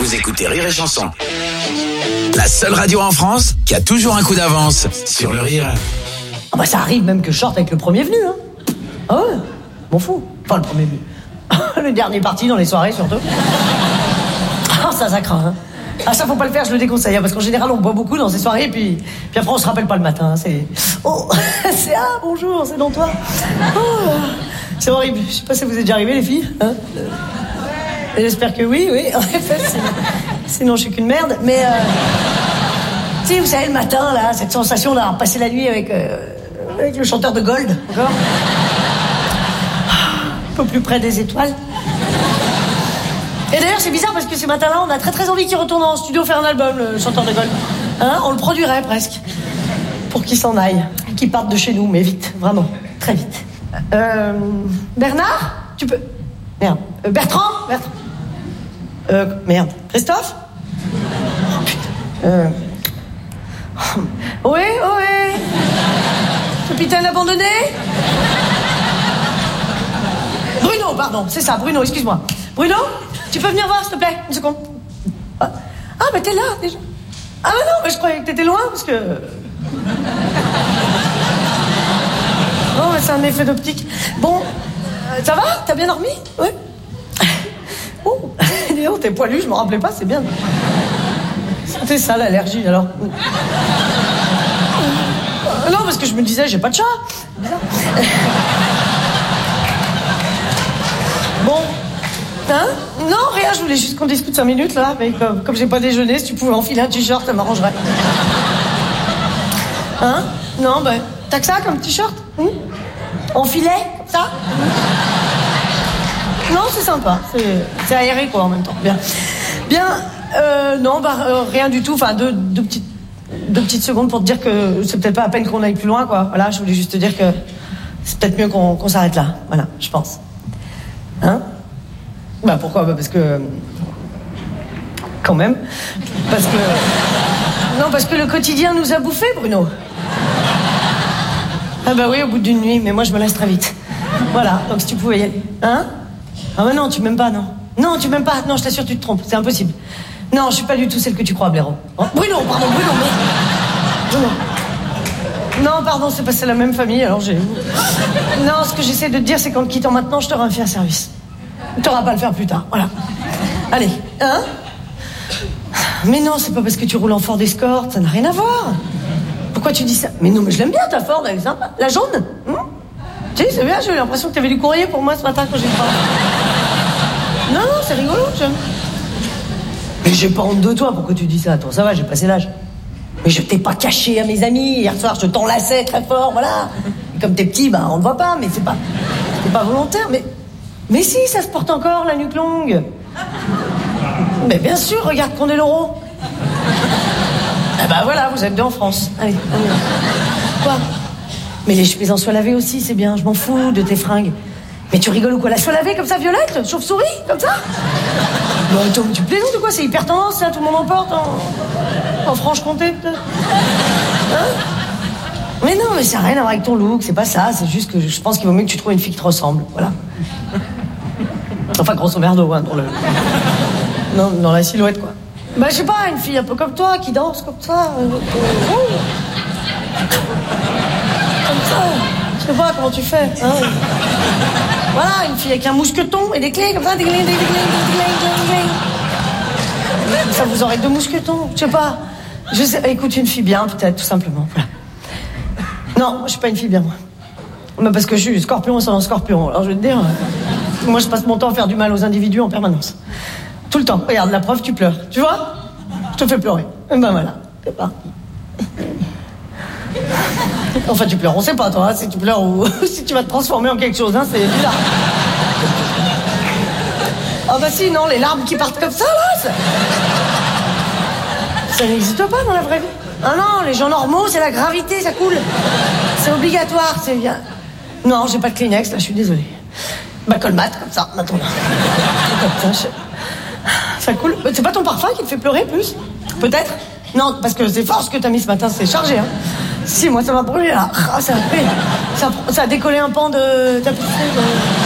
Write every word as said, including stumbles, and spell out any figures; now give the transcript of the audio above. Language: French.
Vous écoutez Rire et Chanson. La seule radio en France qui a toujours un coup d'avance sur le rire. Ah bah ça arrive même que je sorte avec le premier venu, hein. Ah ouais, m'en fous. Enfin, le premier venu. Le dernier parti dans les soirées, surtout. Ah, ça, ça craint, hein. Ah, ça, faut pas le faire, je le déconseille, hein, parce qu'en général, on boit beaucoup dans ces soirées, puis, puis après, on se rappelle pas le matin. Hein, c'est... Oh, c'est... Ah, bonjour, c'est dans toi. Oh, c'est horrible. Je sais pas si vous êtes déjà arrivées, les filles, hein. Et j'espère que oui, oui, en effet, sinon, sinon je suis qu'une merde, mais... Euh... Tu sais, vous savez, le matin, là, cette sensation d'avoir passé la nuit avec, euh, avec le chanteur de Gold, encore. Un peu plus près des étoiles. Et d'ailleurs, c'est bizarre parce que ce matin-là, on a très très envie qu'il retourne en studio faire un album, le chanteur de Gold. Hein, on le produirait presque. Pour qu'il s'en aille. Et qu'il parte de chez nous, mais vite, vraiment, très vite. Euh... Bernard, tu peux... Merde. Euh, Bertrand Bertrand Euh... Merde. Christophe Oh, putain. Euh... Oui, oui. Capitaine abandonné Bruno, pardon, c'est ça, Bruno, excuse-moi. Bruno, tu peux venir voir, s'il te plaît, une seconde. Ah, ah bah t'es là, déjà. Ah bah non, mais je croyais que t'étais loin, parce que... Oh, mais c'est un effet d'optique. Bon, euh, ça va? T'as bien dormi? Oui. Oh, dis donc, t'es poilu, je m'en rappelais pas, c'est bien. C'était ça, l'allergie, alors. Non, parce que je me disais, j'ai pas de chat. Bizarre. Bon. Hein? Non, rien, je voulais juste qu'on discute cinq minutes, là. Mais comme, comme j'ai pas déjeuné, si tu pouvais enfiler un t-shirt, ça m'arrangerait. Hein? Non, ben, t'as que ça comme t-shirt? Hum? Enfilet, comme ça? Non, c'est sympa. C'est, c'est aéré, quoi, en même temps. Bien. Bien, euh, non, bah, euh, rien du tout. Enfin, deux, deux petites... Deux petites secondes pour te dire que c'est peut-être pas à peine qu'on aille plus loin, quoi. Voilà, je voulais juste te dire que c'est peut-être mieux qu'on, qu'on s'arrête là. Voilà, je pense. Hein? Bah pourquoi? Bah parce que... Quand même. Parce que... Non, parce que le quotidien nous a bouffés, Bruno. Ah bah oui, au bout d'une nuit, mais moi je me laisse très vite. Voilà, donc si tu pouvais y aller. Hein? Ah bah non, tu m'aimes pas, non. Non, tu m'aimes pas. Non, je t'assure, tu te trompes. C'est impossible. Non, je suis pas du tout celle que tu crois, Blaireau. Oh, Bruno, pardon, Bruno, mais... Bruno. Non, pardon, c'est pas c'est la même famille, alors j'ai... Non, ce que j'essaie de te dire, c'est qu'en te quittant maintenant, je t'aurai fait un service. T'auras pas à le faire plus tard, voilà. Allez, hein? Mais non, c'est pas parce que tu roules en Ford Escort, ça n'a rien à voir. Pourquoi tu dis ça? Mais non, mais je l'aime bien, ta Ford, elle est sympa. La jaune? Hum? Tu sais, c'est bien, j'ai eu l'impression que t'avais du courrier pour moi ce matin quand j'ai travaillé. Non, non, c'est rigolo, j'aime. Mais j'ai pas honte de toi, pourquoi tu dis ça? Toi, ça va, j'ai passé l'âge. Mais je t'ai pas caché à mes amis. Hier soir, je t'enlaçais très fort, voilà. Et comme t'es petit, ben, on ne voit pas, mais c'est pas... C'est pas volontaire, mais... Mais si, ça se porte encore, la nuque longue. Mais bien sûr, regarde qu'on est l'euro. Ah bah voilà, vous êtes deux en France. Allez, on y va. Quoi? Mais les chemises en soie lavée aussi, c'est bien, je m'en fous de tes fringues. Mais tu rigoles ou quoi? La soie lavée comme ça, violette? Chauve-souris? Comme ça? Bon, attends, mais tu plaisantes ou quoi? C'est hyper tendance, ça, tout le monde en porte en, en Franche-Comté, peut-être. Hein? Mais non, mais ça n'a rien à voir avec ton look, c'est pas ça, c'est juste que je pense qu'il vaut mieux que tu trouves une fille qui te ressemble, voilà. Enfin, grosso merdo, hein, dans le... Non, dans la silhouette, quoi. Bah, je sais pas, une fille un peu comme toi, qui danse comme ça. Euh, euh, comme ça. Je sais pas comment tu fais, hein. Voilà, une fille avec un mousqueton et des clés comme ça, des clés, des clés, des clés, des clés. Ça vous aurait deux mousquetons, je sais pas. Je sais, écoute, une fille bien, peut-être, tout simplement, voilà. Non, je suis pas une fille bien, moi. Mais parce que je suis scorpion sans scorpion, alors je vais te dire, moi je passe mon temps à faire du mal aux individus en permanence. Tout le temps. Regarde, la preuve, tu pleures. Tu vois? Je te fais pleurer. Et ben voilà, c'est parti. Enfin, tu pleures, on sait pas, toi, hein, si tu pleures ou si tu vas te transformer en quelque chose, hein, c'est bizarre. Ah bah si, non, les larmes qui partent comme ça, là, ça, ça n'existe pas dans la vraie vie. Ah non, les gens normaux, c'est la gravité, ça coule. C'est obligatoire, c'est bien. Non, j'ai pas de Kleenex, là, je suis désolée. Bah, colmate, comme ça, maintenant. Comme ça, je... Ça coule. C'est pas ton parfum qui te fait pleurer, plus? Peut-être? Non, parce que c'est fort ce que t'as mis ce matin, c'est chargé, hein. Si, moi, ça m'a brûlé, là. Ah, ça a brûlé. Ça, ça a décollé un pan de tapisserie. De...